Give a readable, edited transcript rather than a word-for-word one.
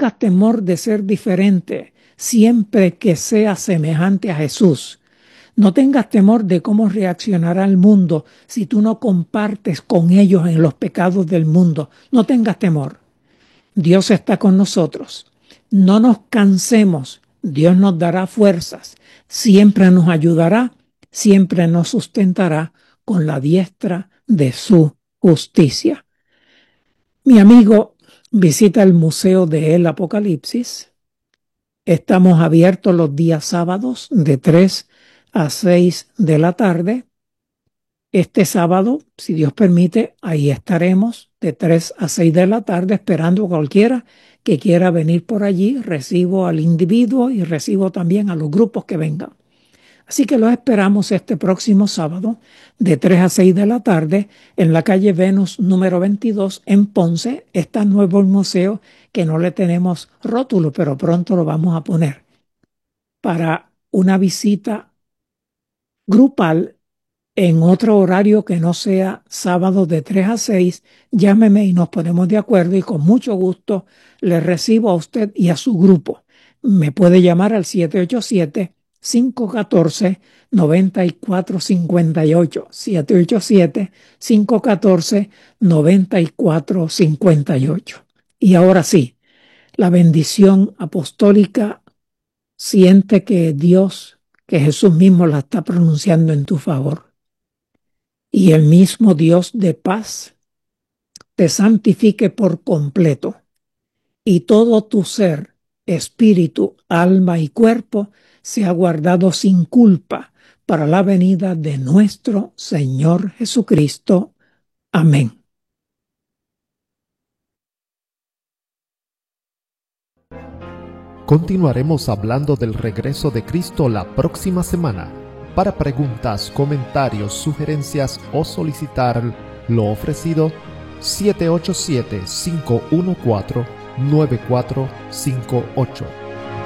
tengas temor de ser diferente, siempre que seas semejante a Jesús. No tengas temor de cómo reaccionará el mundo si tú no compartes con ellos en los pecados del mundo. No tengas temor. Dios está con nosotros. No nos cansemos. Dios nos dará fuerzas. Siempre nos ayudará. Siempre nos sustentará con la diestra de su justicia. Mi amigo, visita el Museo del Apocalipsis. Estamos abiertos los días sábados de 3 a 6 de la tarde. Este sábado, si Dios permite, ahí estaremos de 3 a 6 de la tarde esperando a cualquiera que quiera venir por allí. Recibo al individuo y recibo también a los grupos que vengan. Así que los esperamos este próximo sábado de 3 a 6 de la tarde en la calle Venus número 22 en Ponce. Está nuevo el museo que no le tenemos rótulo, pero pronto lo vamos a poner. Para una visita grupal en otro horario que no sea sábado de 3 a 6, llámeme y nos ponemos de acuerdo y con mucho gusto le recibo a usted y a su grupo. Me puede llamar al 787-514-9458, 787-514-9458. Y ahora sí, la bendición apostólica, siente que Dios, que Jesús mismo la está pronunciando en tu favor. Y el mismo Dios de paz te santifique por completo, y todo tu ser, espíritu, alma y cuerpo sea guardado sin culpa para la venida de nuestro Señor Jesucristo. Amén. Continuaremos hablando del regreso de Cristo la próxima semana. Para preguntas, comentarios, sugerencias o solicitar lo ofrecido, 787-514-9458.